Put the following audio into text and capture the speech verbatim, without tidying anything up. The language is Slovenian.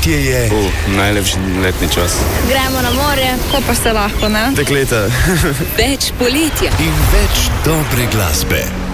Poletje je. Uh, najlepši letni čas. Gremo na morje, ko pa se lahko, ne? Dekleta. Več poletja. In več dobre glasbe.